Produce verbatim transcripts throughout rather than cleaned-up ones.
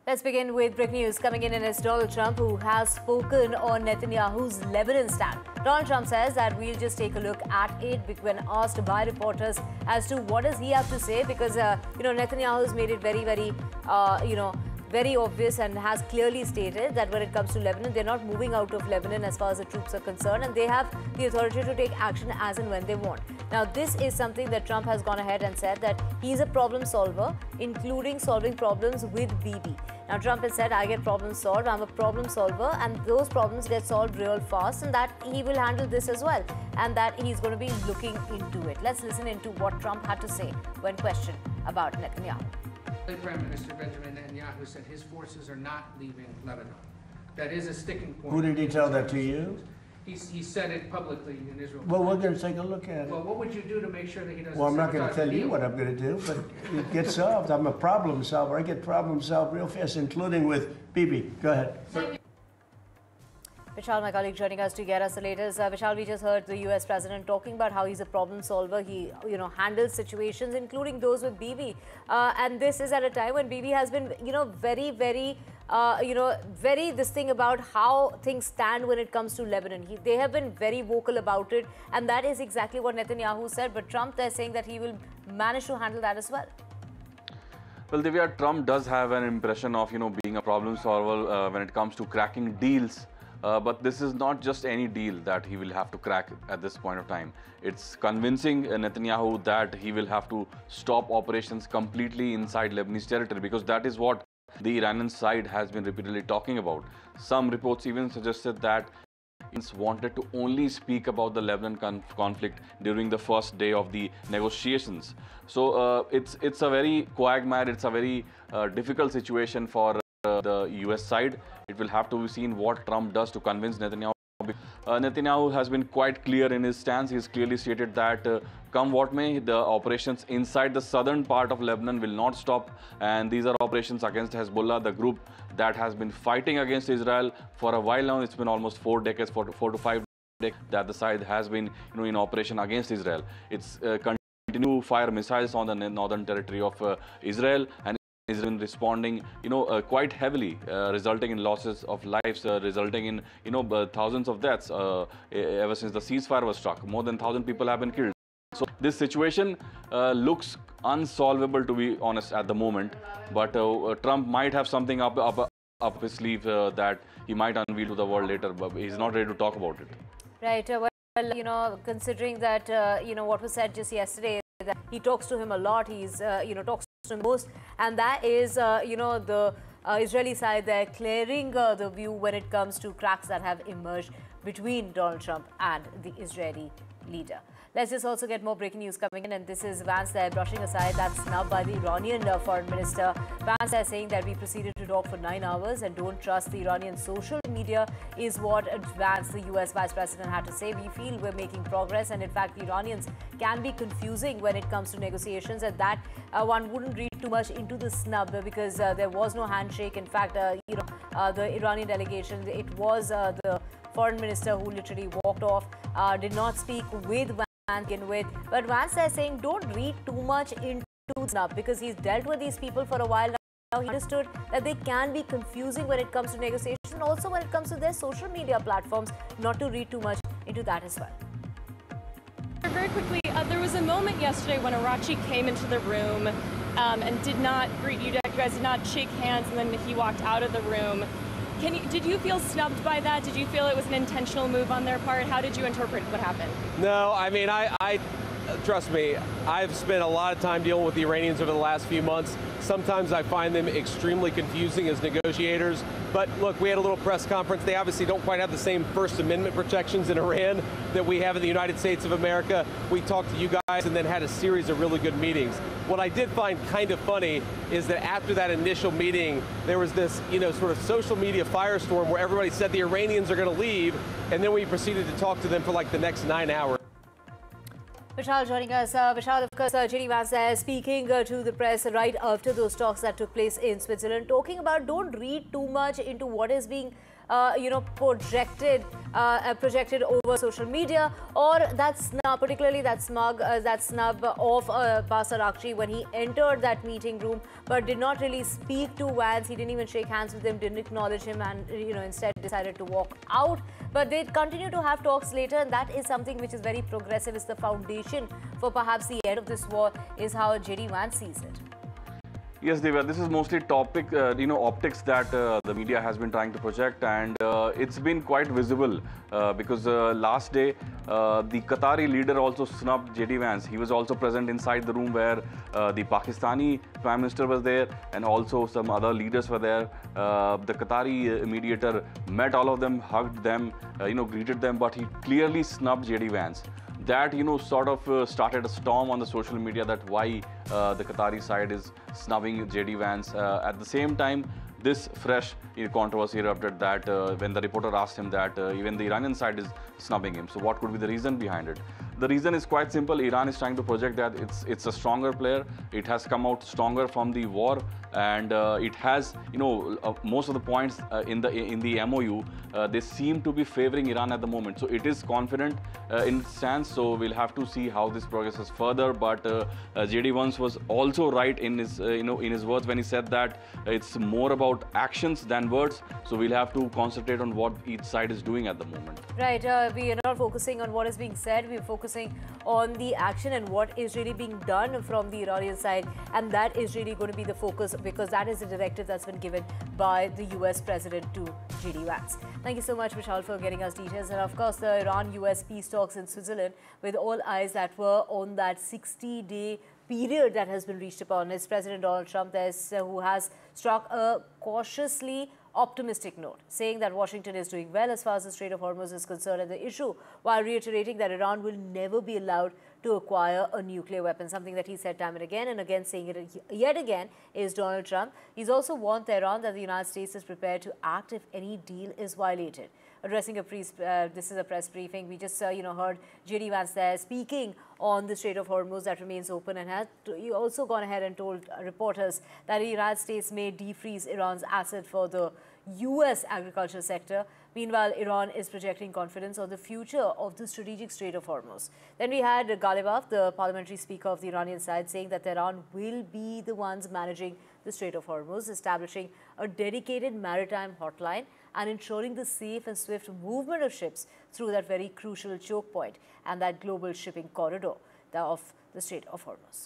Let's begin with breaking news coming in, and it's Donald Trump who has spoken on Netanyahu's Lebanon stand. Donald Trump says that we'll just take a look at it when asked by reporters as to what does he have to say, because uh, you know Netanyahu has made it very, very, uh, you know. very obvious and has clearly stated that when it comes to Lebanon, they're not moving out of Lebanon as far as the troops are concerned, and they have the authority to take action as and when they want. Now, this is something that Trump has gone ahead and said that he's a problem solver, including solving problems with Bibi. Now, Trump has said, I get problems solved, I'm a problem solver, and those problems get solved real fast, and that he will handle this as well, and that he's going to be looking into it. Let's listen into what Trump had to say when questioned about Netanyahu. Prime Minister Benjamin Netanyahu said his forces are not leaving Lebanon. That is a sticking point. Who did he tell that to you? He, he said it publicly in Israel. Well, we're going to take a look at it. Well, what would you do to make sure that he doesn't? Well, I'm not going to tell you what I'm going to do, but it gets solved. I'm a problem solver. I get problems solved real fast, including with Bibi. Go ahead. Vishal, my colleague, joining us to get us the latest. Uh, Vishal, we just heard the U S president talking about how he's a problem solver. He, you know, handles situations, including those with Bibi. Uh, and this is at a time when Bibi has been, you know, very, very, uh, you know, very this thing about how things stand when it comes to Lebanon. He, they have been very vocal about it. And that is exactly what Netanyahu said. But Trump, they're saying that he will manage to handle that as well. Well, Divya, Trump does have an impression of, you know, being a problem solver uh, when it comes to cracking deals. Uh, but this is not just any deal that he will have to crack at this point of time. It's convincing uh, Netanyahu that he will have to stop operations completely inside Lebanese territory, because that is what the Iranian side has been repeatedly talking about. Some reports even suggested that he wanted to only speak about the Lebanon conf conflict during the first day of the negotiations. So uh, it's, it's a very quagmire, it's a very uh, difficult situation for Uh, the U S side. It will have to be seen what Trump does to convince Netanyahu. Uh, Netanyahu has been quite clear in his stance. He's clearly stated that uh, come what may, the operations inside the southern part of Lebanon will not stop, and these are operations against Hezbollah, the group that has been fighting against Israel for a while now. It's been almost four decades, four to, four to five decades that the side has been, you know, in operation against Israel. It's uh, continue to fire missiles on the northern territory of uh, Israel, and is responding, you know, uh, quite heavily, uh, resulting in losses of lives, uh, resulting in, you know, uh, thousands of deaths uh, ever since the ceasefire was struck. More than one thousand people have been killed. So this situation uh, looks unsolvable, to be honest, at the moment. But uh, uh, Trump might have something up, up, up his sleeve uh, that he might unveil to the world later, but he's not ready to talk about it. Right. Uh, well, you know, considering that, uh, you know, what was said just yesterday, that he talks to him a lot, he's, uh, you know, talks to him most, and that is, uh, you know, the uh, Israeli side, they're clearing uh, the view when it comes to cracks that have emerged between Donald Trump and the Israeli leader. Let's just also get more breaking news coming in, and this is Vance there brushing aside that snub by the Iranian uh, foreign minister. Vance there saying that we proceeded to talk for nine hours and don't trust the Iranian social media is what Vance, the U S vice president, had to say. We feel we're making progress, and in fact the Iranians can be confusing when it comes to negotiations, and that uh, one wouldn't read too much into the snub, because uh, there was no handshake. In fact, uh, you know, uh, the Iranian delegation, it was uh, the foreign minister who literally walked off, uh, did not speak with Vance to begin with. But Vance is saying don't read too much into the snub, because he's dealt with these people for a while now. He understood that they can be confusing when it comes to negotiations, and also when it comes to their social media platforms, not to read too much into that as well. Very quickly, uh, there was a moment yesterday when Arachi came into the room um, and did not greet you. You guys did not shake hands, and then he walked out of the room. Can you, did you feel snubbed by that? Did you feel it was an intentional move on their part? How did you interpret what happened? No, I mean, I, I trust me, I've spent a lot of time dealing with the Iranians over the last few months. Sometimes I find them extremely confusing as negotiators. But look, we had a little press conference. They obviously don't quite have the same First Amendment protections in Iran that we have in the United States of America. We talked to you guys and then had a series of really good meetings. What I did find kind of funny is that after that initial meeting, there was this, you know, sort of social media firestorm where everybody said the Iranians are going to leave, and then we proceeded to talk to them for like the next nine hours. Vishal joining us. Uh, Vishal, of course, uh, J D Vance there speaking uh, to the press right after those talks that took place in Switzerland, talking about don't read too much into what is being uh, you know, projected uh, projected over social media, or that snub, particularly that smug, uh, that snub of uh, Abbas Araghchi when he entered that meeting room, but did not really speak to Vance. He didn't even shake hands with him, didn't acknowledge him, and you know, instead decided to walk out. But they continue to have talks later, and that is something which is very progressive. It's the foundation for perhaps the end of this war, is how J D Vance sees it. Yes, Divya, this is mostly topic, uh, you know, optics that uh, the media has been trying to project, and uh, it's been quite visible uh, because uh, last day uh, the Qatari leader also snubbed J D Vance. He was also present inside the room where uh, the Pakistani Prime Minister was there, and also some other leaders were there. Uh, the Qatari mediator met all of them, hugged them, uh, you know, greeted them, but he clearly snubbed J D Vance. That, you know, sort of uh, started a storm on the social media that why uh, the Qatari side is snubbing J D Vance. Uh, at the same time, this fresh you know, controversy erupted that uh, when the reporter asked him that uh, even the Iranian side is snubbing him. So what could be the reason behind it? The reason is quite simple. Iran is trying to project that it's it's a stronger player. It has come out stronger from the war, and uh, it has, you know, uh, most of the points uh, in the in the M O U, uh, they seem to be favoring Iran at the moment. So it is confident uh, in its stance. So we'll have to see how this progresses further. But uh, uh, J D Vance was also right in his uh, you know in his words when he said that it's more about actions than words. So we'll have to concentrate on what each side is doing at the moment. Right. Uh, we are not focusing on what is being said. We're focusing on the action and what is really being done from the Iranian side, and that is really going to be the focus, because that is the directive that's been given by the U S President to J D Vance. Thank you so much, Vishal, for getting us details. And of course, the Iran-U S peace talks in Switzerland, with all eyes that were on that sixty-day period that has been reached upon. It's President Donald Trump there, uh, who has struck a cautiously optimistic note, saying that Washington is doing well as far as the Strait of Hormuz is concerned and the issue, while reiterating that Iran will never be allowed to acquire a nuclear weapon, something that he said time and again, and again saying it yet again is Donald Trump. He's also warned Tehran that the United States is prepared to act if any deal is violated. Addressing a press, uh, this is a press briefing. We just, uh, you know, heard J D Vance there speaking on the Strait of Hormuz that remains open, and has also gone ahead and told reporters that the United States may defreeze Iran's asset for the U S agriculture sector. Meanwhile, Iran is projecting confidence on the future of the strategic Strait of Hormuz. Then we had Ghalibaf, the parliamentary speaker of the Iranian side, saying that Tehran will be the ones managing the Strait of Hormuz, establishing a dedicated maritime hotline and ensuring the safe and swift movement of ships through that very crucial choke point and that global shipping corridor of the Strait of Hormuz.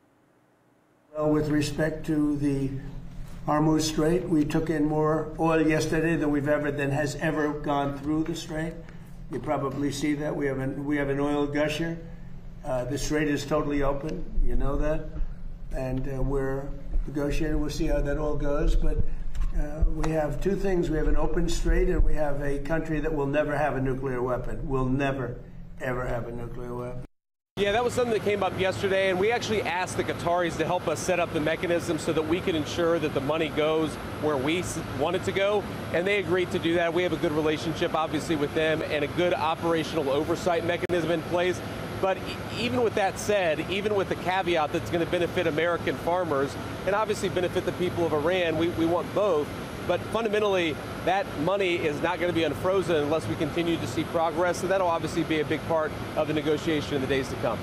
Well, with respect to the Hormuz Strait, we took in more oil yesterday than we've ever than has ever gone through the strait. You probably see that we have an we have an oil gusher. Uh, the strait is totally open. You know that, and uh, we're negotiating. We'll see how that all goes. But uh, we have two things: we have an open strait, and we have a country that will never have a nuclear weapon. Will never, ever have a nuclear weapon. Yeah, that was something that came up yesterday, and we actually asked the Qataris to help us set up the mechanism so that we can ensure that the money goes where we want it to go, and they agreed to do that. We have a good relationship, obviously, with them, and a good operational oversight mechanism in place. But even with that said, even with the caveat that's going to benefit American farmers and obviously benefit the people of Iran, we, we want both. But fundamentally, that money is not going to be unfrozen unless we continue to see progress. So that'll obviously be a big part of the negotiation in the days to come.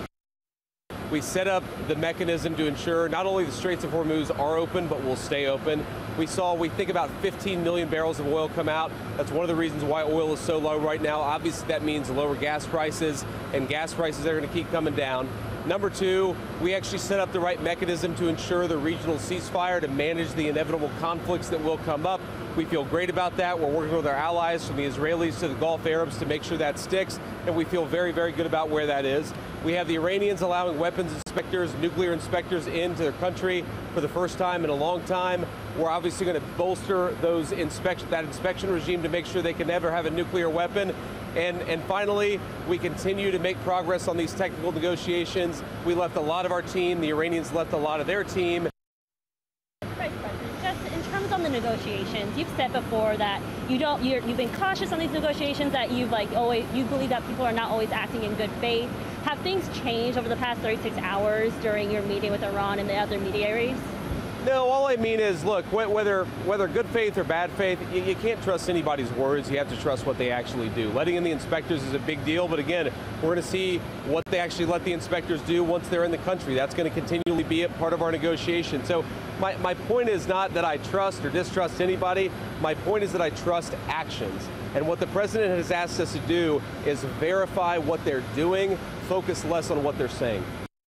We set up the mechanism to ensure not only the Straits of Hormuz are open, but will stay open. We saw, we think about fifteen million barrels of oil come out. That's one of the reasons why oil is so low right now. Obviously, that means lower gas prices, and gas prices are going to keep coming down. Number two, we actually set up the right mechanism to ensure the regional ceasefire to manage the inevitable conflicts that will come up. We feel great about that. We're working with our allies from the Israelis to the Gulf Arabs to make sure that sticks, and we feel very, very good about where that is. We have the Iranians allowing weapons inspectors, nuclear inspectors into their country for the first time in a long time. We're obviously going to bolster those inspection, that inspection regime to make sure they can never have a nuclear weapon. And, and finally, we continue to make progress on these technical negotiations. We left a lot of our team. The Iranians left a lot of their team. Vice President, just in terms on the negotiations, you've said before that you don't, you're, you've been cautious on these negotiations, that you've like always, you believe that people are not always acting in good faith. Have things changed over the past thirty-six hours during your meeting with Iran and the other mediaries? No, all I mean is, look, whether whether good faith or bad faith, you, you can't trust anybody's words. You have to trust what they actually do. Letting in the inspectors is a big deal, but again, we're going to see what they actually let the inspectors do once they're in the country. That's going to continually be a part of our negotiation. So my, my point is not that I trust or distrust anybody. My point is that I trust actions. And what the president has asked us to do is verify what they're doing, focus less on what they're saying.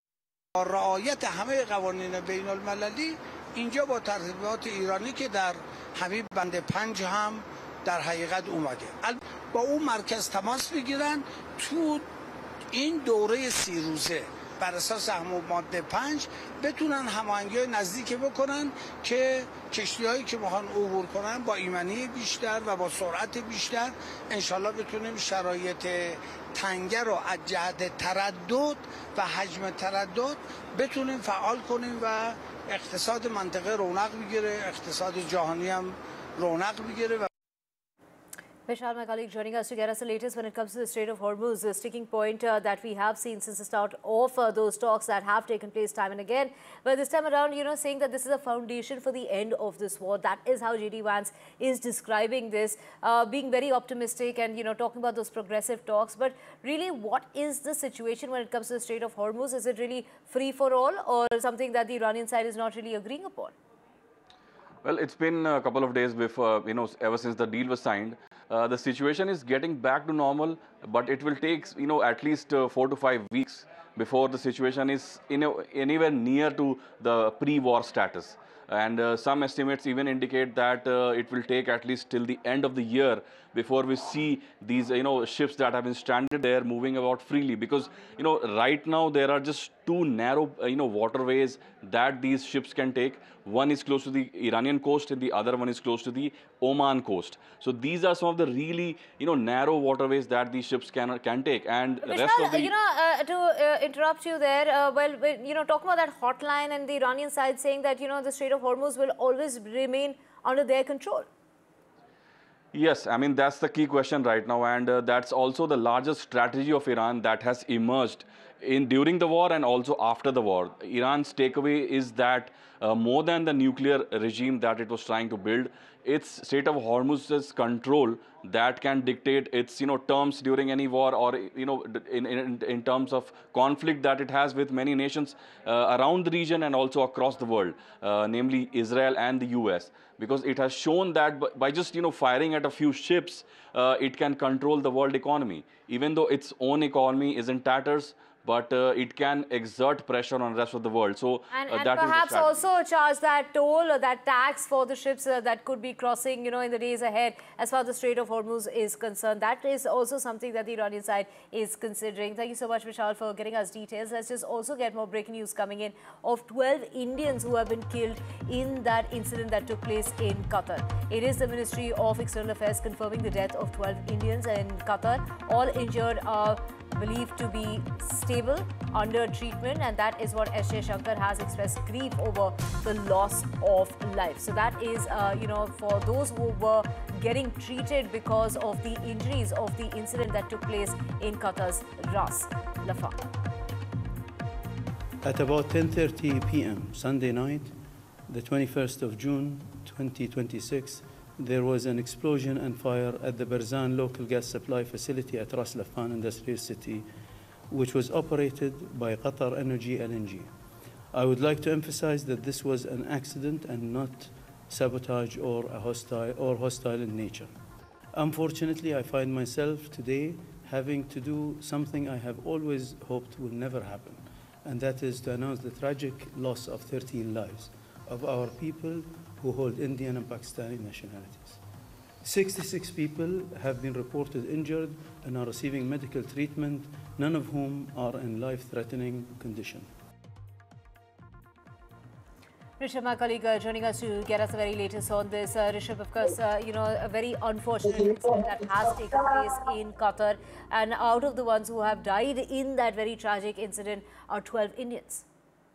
رعایت همه قوانین بین المللی اینجا با ترتیبات ایرانی که در همین بند پنج هم در حقیقت اومده با اون مرکز تماس بگیرن تو این دوره سی روزه بر اساس همون ماده پنج بتونن هماهنگی نزدیکی بکنن که کشتی‌هایی که میخوان عبور کنن با ایمنی بیشتر و با سرعت بیشتر انشالله بتونیم شرایط تنگه رو از جهت تردد و حجم تردد بتونیم فعال کنیم و اقتصاد منطقه رونق بگیره، اقتصاد جهانی هم رونق بگیره. Vishal, my colleague, joining us to get us the latest when it comes to the Strait of Hormuz, the sticking point uh, that we have seen since the start of uh, those talks that have taken place time and again. But this time around, you know, saying that this is a foundation for the end of this war. That is how J D Vance is describing this, uh, being very optimistic and, you know, talking about those progressive talks. But really, what is the situation when it comes to the Strait of Hormuz? Is it really free for all or something that the Iranian side is not really agreeing upon? Well, it's been a couple of days before, you know, ever since the deal was signed. Uh, the situation is getting back to normal, but it will take, you know, at least uh, four to five weeks before the situation is in a, anywhere near to the pre-war status. And uh, some estimates even indicate that uh, it will take at least till the end of the year before we see these, you know, ships that have been stranded there moving about freely. Because, you know, right now there are just two narrow, uh, you know, waterways that these ships can take. One is close to the Iranian coast and the other one is close to the Oman coast. So these are some of the really, you know, narrow waterways that these ships can can take. And the Vishal, rest of the... you know, uh, to uh, interrupt you there, uh, well, you know, talking about that hotline and the Iranian side saying that, you know, the Strait of Hormuz will always remain under their control. Yes, I mean, that's the key question right now. And uh, that's also the largest strategy of Iran that has emerged in during the war and also after the war. Iran's takeaway is that uh, more than the nuclear regime that it was trying to build, it's Strait of Hormuz's control that can dictate its, you know, terms during any war or, you know, in, in, in terms of conflict that it has with many nations uh, around the region and also across the world, uh, namely Israel and the U S. Because it has shown that by just, you know, firing at a few ships, uh, it can control the world economy. Even though its own economy is in tatters, but uh, it can exert pressure on the rest of the world. So and, uh, and that perhaps is the also charge that toll or that tax for the ships uh, that could be crossing, you know, in the days ahead as far as the Strait of Hormuz is concerned. That is also something that the Iranian side is considering. Thank you so much, Vishal, for getting us details. Let's just also get more breaking news coming in of twelve Indians who have been killed in that incident that took place in Qatar. It is the Ministry of External Affairs confirming the death of twelve Indians in Qatar. All injured are believed to be stable under treatment, and that is what S J Shankar has expressed grief over the loss of life. So that is, uh, you know, for those who were getting treated because of the injuries of the incident that took place in Qatar's Ras Laffan. At about ten thirty p m Sunday night, the twenty-first of June twenty twenty-six, there was an explosion and fire at the Barzan local gas supply facility at Ras Laffan Industrial City, which was operated by Qatar Energy L N G. I would like to emphasize that this was an accident and not sabotage or a hostile or hostile in nature. Unfortunately, I find myself today having to do something I have always hoped will never happen, and that is to announce the tragic loss of thirteen lives of our people who hold Indian and Pakistani nationalities. sixty-six people have been reported injured and are receiving medical treatment, none of whom are in life-threatening condition. Rishabh, my colleague, uh, joining us to get us the very latest on this. Uh, Rishabh, of course, uh, you know, a very unfortunate incident that has taken place in Qatar. And out of the ones who have died in that very tragic incident are twelve Indians.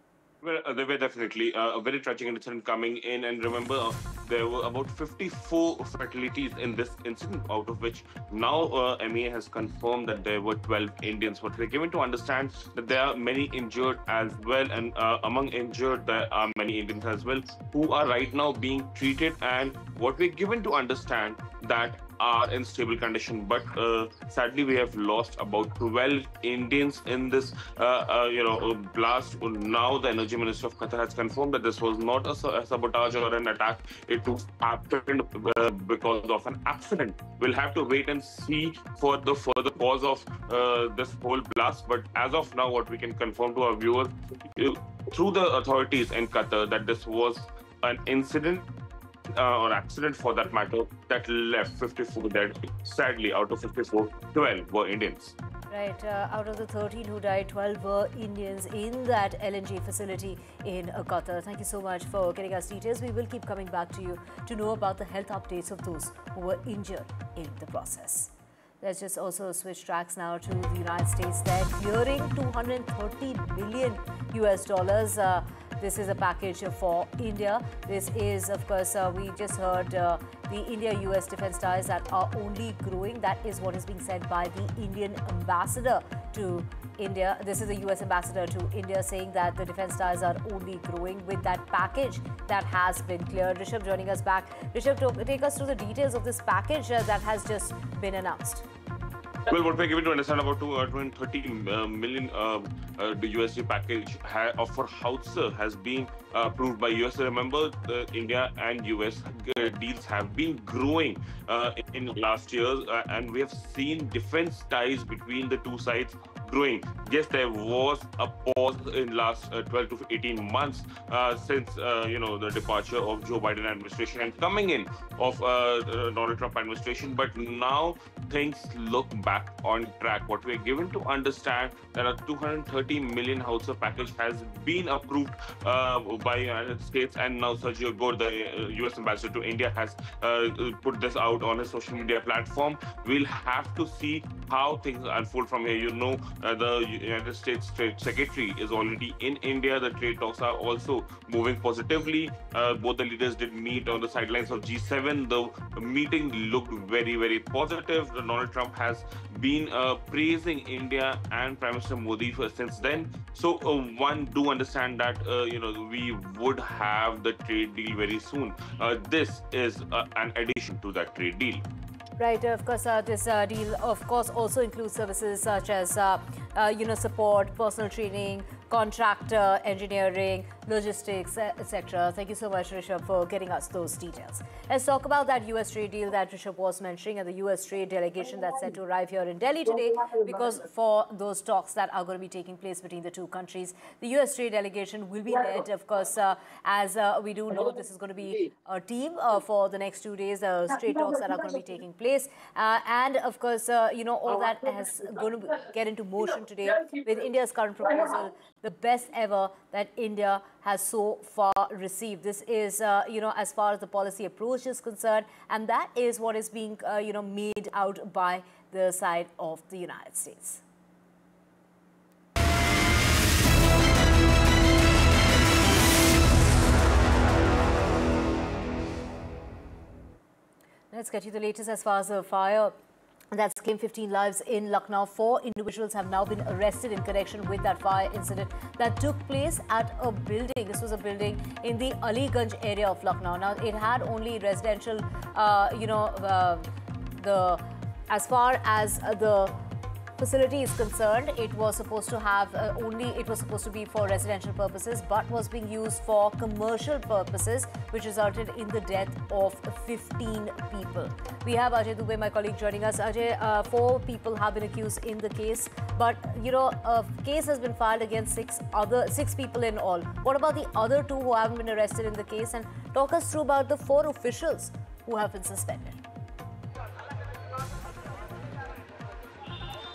Well, uh, there were definitely uh, a very tragic incident coming in, and remember, uh, there were about fifty-four fatalities in this incident, out of which now uh, M E A has confirmed that there were twelve Indians. But we're given to understand that there are many injured as well, and uh, among injured there are many Indians as well who are right now being treated. And what we're given to understand that are in stable condition, but uh, sadly we have lost about twelve Indians in this uh, uh, you know blast. Now the Energy Minister of Qatar has confirmed that this was not a, a sabotage or an attack. It was happened uh, because of an accident. We'll have to wait and see for the further cause of uh, this whole blast, but as of now what we can confirm to our viewers uh, through the authorities in Qatar that this was an incident Uh, or accident for that matter that left fifty-four dead. Sadly, out of fifty-four, twelve were Indians. Right, uh, out of the thirteen who died, twelve were Indians in that L N G facility in uh, Qatar. Thank you so much for getting us details. We will keep coming back to you to know about the health updates of those who were injured in the process. Let's just also switch tracks now to the United States. They're clearing two hundred thirty billion U S dollars. Uh, This is a package for India. This is, of course, uh, we just heard uh, the India-U S defense ties that are only growing. That is what is being said by the Indian ambassador to India. This is the U S ambassador to India saying that the defense ties are only growing with that package that has been cleared. Rishabh joining us back. Rishabh, take us through the details of this package uh, that has just been announced. Well, what we're given to understand about two hundred thirty uh, million uh, uh, the U S D package ha for Howitzer has been uh, approved by U S. Remember, the India and U S uh, deals have been growing uh, in last years, uh, and we have seen defense ties between the two sides growing. Yes, there was a pause in last uh, twelve to eighteen months uh, since uh, you know the departure of Joe Biden administration and coming in of uh, Donald Trump administration, but now things look back on track. What we're given to understand that a two hundred thirty million Howitzer package has been approved uh, by United States, and now Sergio Gore, the uh, U S ambassador to India, has uh, put this out on his social media platform. We'll have to see how things unfold from here. You know, uh, the United States Trade Secretary is already in India. The trade talks are also moving positively. Uh, both the leaders did meet on the sidelines of G seven. The meeting looked very, very positive. Donald Trump has been uh, praising India and Prime Minister Modi for, since then. So uh, one do understand that uh, you know we would have the trade deal very soon. Uh, this is uh, an addition to that trade deal. Right, of course, uh, this uh, deal, of course, also includes services such as, uh, uh, you know, support, personal training, contractor, engineering, logistics, et cetera. Thank you so much, Rishabh, for getting us those details. Let's talk about that U S trade deal that Rishabh was mentioning and the U S trade delegation that's set to arrive here in Delhi today, because for those talks that are going to be taking place between the two countries, the U S trade delegation will be led, of course, uh, as uh, we do know, this is going to be a team uh, for the next two days, uh, trade talks that are going to be taking place. Uh, and, of course, uh, you know, all that has going to get into motion today with India's current proposal, the best ever that India has so far received. This is, uh, you know, as far as the policy approach is concerned, and that is what is being, uh, you know, made out by the side of the United States. Let's get you the latest as far as the fire that's claimed fifteen lives in Lucknow. Four individuals have now been arrested in connection with that fire incident that took place at a building. This was a building in the Aliganj area of Lucknow. Now, it had only residential, uh, you know, uh, the as far as uh, the facility is concerned, it was supposed to have uh, only, it was supposed to be for residential purposes, but was being used for commercial purposes, which resulted in the death of fifteen people. We have Ajay Dubey, my colleague, joining us. Ajay, uh, four people have been accused in the case, but, you know, a case has been filed against six other, six people in all. What about the other two who haven't been arrested in the case? And talk us through about the four officials who have been suspended.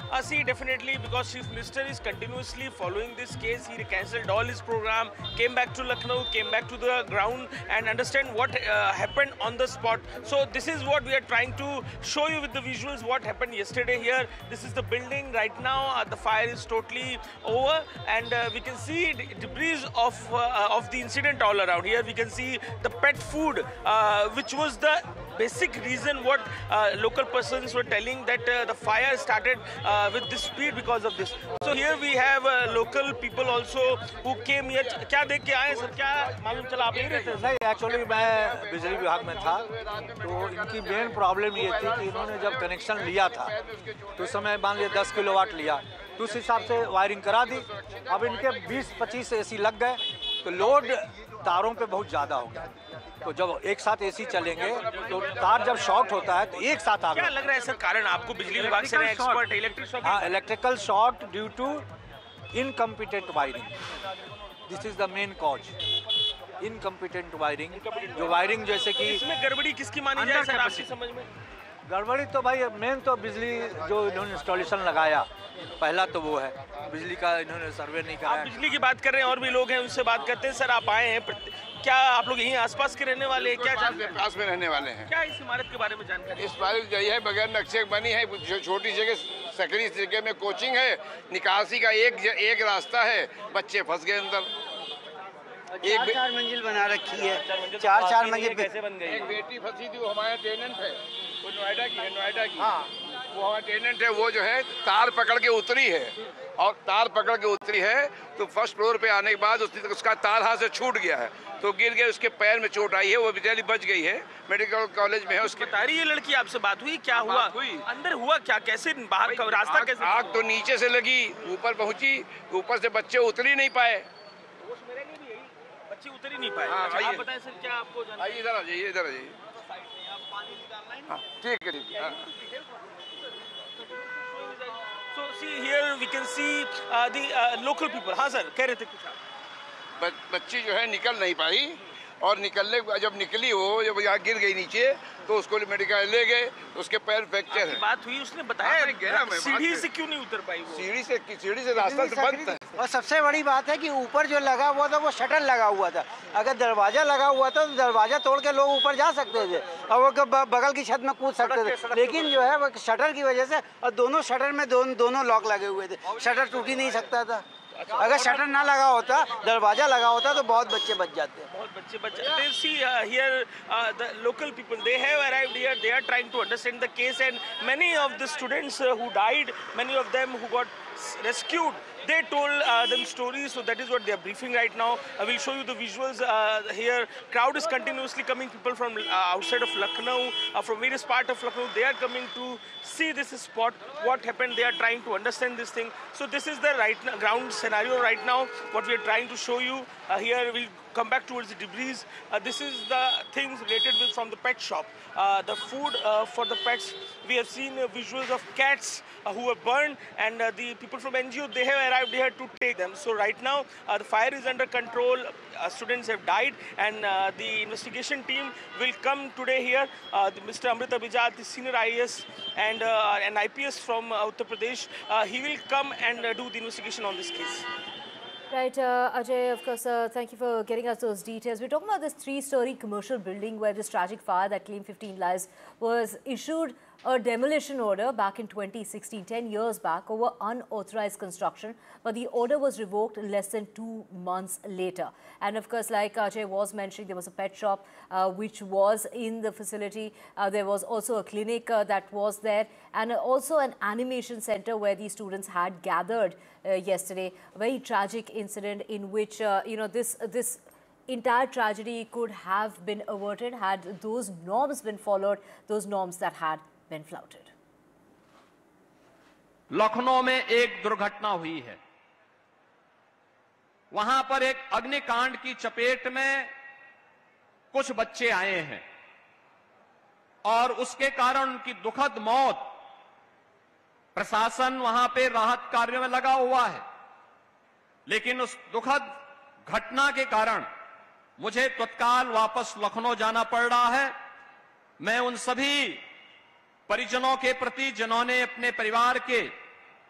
Uh, see, definitely, because Chief Minister is continuously following this case. He cancelled all his program, came back to Lucknow, came back to the ground and understand what uh, happened on the spot. So this is what we are trying to show you with the visuals, what happened yesterday here. This is the building right now. Uh, the fire is totally over, and uh, we can see debris of uh, of the incident all around. Here we can see the pet food, uh, which was the basic reason what uh, local persons were telling that uh, the fire started uh, with this speed because of this. So here we have uh, local people also who came here. क्या देख के आए sir? क्या मालूम चला? आप नहीं रहते? नहीं, एक्चुअली मैं बिजली विभाग में था, तो इनकी मेन प्रॉब्लम ये थी कि इन्होंने जब कनेक्शन लिया था तो उस समय मान लिया दस किलोवाट लिया, तो उस हिसाब से वायरिंग करा दी। अब इनके बीस पच्चीस एसी लग गए तो लोड तारों पे बहुत ज़्यादा हो गया। तो जब एक साथ एसी चलेंगे तो तार जब शॉर्ट होता है तो एक साथ आ गया। क्या लग रहा है सर कारण आपको? बिजली विभाग से एक्सपर्ट इलेक्ट्रिक शॉर्ट? हाँ, electrical short due to incompetent wiring. This is the main cause, incompetent wiring. जो वायरिंग जैसे कि इसमें गड़बड़ी किसकी मानी जाए सर आपकी समझ में? गड़बड़ी तो भाई मेन तो बिजली जो इन्होंने इंस्टॉलेशन लगाया पहला तो वो है, बिजली का इन्होंने सर्वे नहीं कराया। आप बिजली की बात कर रहे हैं, और भी लोग हैं उनसे बात करते हैं। सर आप आए हैं, क्या आप लोग यहीं आसपास के रहने वाले हैं? क्या पास में रहने वाले हैं? क्या इस इमारत के बारे में जानकारी? इस इमारत यही है, बगैर नक्शे बनी है, छोटी जगह सकरी जगह में कोचिंग है, निकासी का एक एक रास्ता है, बच्चे फंस गए अंदर। एक चार, चार मंजिल बना रखी है, चार चार मंजिल कैसे बन गई? एक बेटी फंसी थी, वो हमारा टेनेंट है, वो नोएडा की है, नोएडा की। हाँ, वो हमारा टेनेंट है, वो जो है तार पकड़ के उतरी है, और तार पकड़ के उतरी है तो फर्स्ट फ्लोर पे आने के बाद उसकी उसका तार हाथ से छूट गया है, तो गिर गए, उसके पैर में चोट आई है, वो बेचारी बच गई है, मेडिकल कॉलेज में है। उसकी बता रही है लड़की, आपसे बात हुई? क्या हुआ? हुई अंदर हुआ क्या? कैसे बाहर का रास्ता कैसे? आग तो नीचे से लगी, ऊपर पहुंची, ऊपर से बच्चे उतर ही नहीं पाए। बच्चे उतर ही नहीं पाए। हाँ, अच्छा, आप बताएं सर, क्या आपको जानना है? इधर आ जाइए, इधर आ जाइए। ठीक है, ठीक है। So see here we can see uh, the uh, local people. हाँ सर, कह रहे थे कुछ आप? बच्ची जो है निकल नहीं पाई, और निकलने जब निकली वो जब यहाँ गिर गई नीचे तो उसको मेडिकल ले गए, उसके पैर फ्रैक्चर है। बात हुई, उसने बताया सीढ़ी से क्यों नहीं उतर पाई? सीढ़ी से सीढ़ी से रास्ता तो बंद है। और सबसे बड़ी बात है कि ऊपर जो लगा हुआ था वो शटर लगा हुआ था, अगर दरवाजा लगा हुआ था तो दरवाजा तोड़ के लोग ऊपर जा सकते थे और वो बगल की छत में कूद सकते थे, लेकिन जो है वो शटर की वजह से, और दोनों शटर में दोनों दोनों लॉक लगे हुए थे, शटर टूट ही नहीं सकता था। अगर शटर ना लगा होता, दरवाजा लगा होता तो बहुत बच्चे बच जाते। बहुत बच्चे बच जाते। See uh, here uh, the local people, they have arrived here, they are trying to understand the case, and many of the students uh, who died, many of them who got rescued, they told uh, them stories, so that is what they are briefing right now. I will show you the visuals uh, here. Crowd is continuously coming, people from uh, outside of Lucknow, uh, from various parts of Lucknow, they are coming to see this spot, what happened, they are trying to understand this thing. So this is the right now, ground scenario right now, what we are trying to show you. Uh, here we'll come back towards the debris. Uh, this is the things related with from the pet shop. Uh, the food uh, for the pets. We have seen uh, visuals of cats uh, who were burned, and uh, the people from N G O, they have arrived here to take them. So right now uh, the fire is under control. Uh, students have died, and uh, the investigation team will come today here. Uh, the Mister Amrit Abhijat, the senior I A S and uh, an I P S from uh, Uttar Pradesh, uh, he will come and uh, do the investigation on this case. Right, uh, Ajay, of course, uh, thank you for getting us those details. We're talking about this three-story commercial building where this tragic fire that claimed fifteen lives was issued a demolition order back in twenty sixteen, ten years back, over unauthorized construction, but the order was revoked less than two months later. And of course, like Ajay was mentioning, there was a pet shop uh, which was in the facility. Uh, there was also a clinic uh, that was there, and also an animation center where the students had gathered uh, yesterday. A very tragic incident in which, uh, you know, this, this entire tragedy could have been averted had those norms been followed, those norms that had been flouted. Lucknow में एक दुर्घटना हुई है। वहां पर एक अग्निकांड की चपेट में कुछ बच्चे आए हैं और उसके कारण उनकी दुखद मौत। प्रशासन वहां पे राहत कार्यों में लगा हुआ है, लेकिन उस दुखद घटना के कारण मुझे तत्काल वापस लखनऊ जाना पड़ रहा है। मैं उन सभी परिजनों के प्रति जिन्होंने अपने परिवार के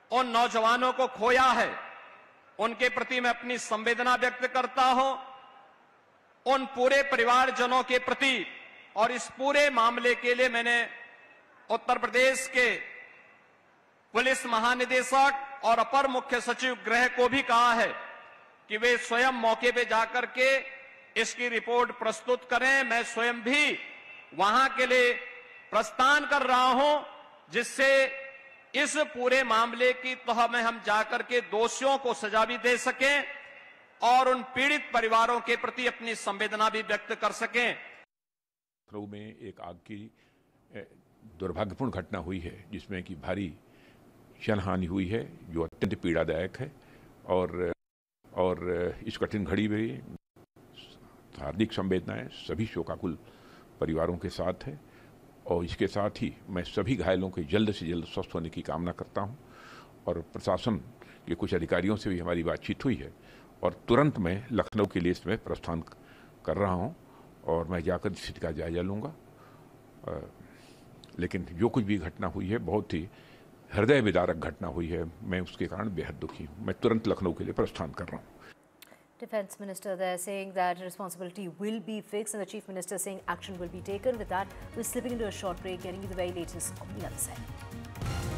उन नौजवानों को खोया है, उनके प्रति मैं अपनी संवेदना व्यक्त करता हूं। उन पूरे परिवारजनों के प्रति और इस पूरे मामले के लिए मैंने उत्तर प्रदेश के पुलिस महानिदेशक और अपर मुख्य सचिव गृह को भी कहा है कि वे स्वयं मौके पे जाकर के इसकी रिपोर्ट प्रस्तुत करें। मैं स्वयं भी वहां के लिए प्रस्थान कर रहा हूं, जिससे इस पूरे मामले की तह में हम जाकर के दोषियों को सजा भी दे सकें और उन पीड़ित परिवारों के प्रति अपनी संवेदना भी व्यक्त कर सकें। लखनऊ में एक आग की दुर्भाग्यपूर्ण घटना हुई है, जिसमें कि भारी जनहानि हुई है, जो अत्यंत पीड़ादायक है और और इस कठिन घड़ी में हार्दिक संवेदनाएं सभी शोकाकुल परिवारों के साथ है। और इसके साथ ही मैं सभी घायलों के जल्द से जल्द स्वस्थ होने की कामना करता हूं। और प्रशासन के कुछ अधिकारियों से भी हमारी बातचीत हुई है और तुरंत मैं लखनऊ के लिए इसमें प्रस्थान कर रहा हूं और मैं जाकर स्थिति का जायजा लूँगा। लेकिन जो कुछ भी घटना हुई है, बहुत ही हृदय विदारक घटना हुई है। मैं उसके कारण बेहद दुखी हूँ। मैं तुरंत लखनऊ के लिए प्रस्थान कर रहा हूँ। Defence Minister there saying that responsibility will be fixed, and the Chief Minister saying action will be taken. With that, we're slipping into a short break, getting you the very latest on the other side.